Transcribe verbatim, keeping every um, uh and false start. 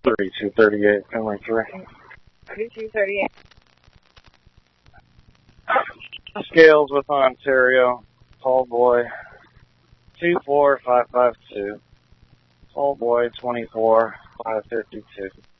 thirty-two thirty-eight, family three. thirty-two thirty-eight. Scales with Ontario. Tall boy, two four five five two. Tall boy, twenty-four five fifty-two.